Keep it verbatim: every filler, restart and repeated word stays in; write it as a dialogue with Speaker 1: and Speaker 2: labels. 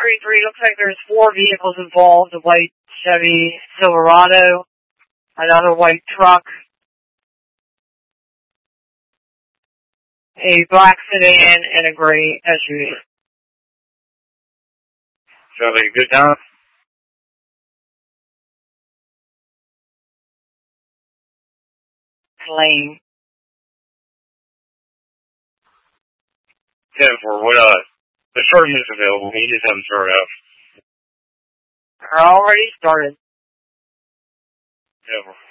Speaker 1: three three, looks like there's four vehicles involved, a white Chevy Silverado, another white truck, a black sedan, and a gray S U V.
Speaker 2: So having a good time?
Speaker 1: Lane.
Speaker 2: ten four, what, uh, the starting is available. You just haven't started out.
Speaker 1: They're already started.
Speaker 2: ten four.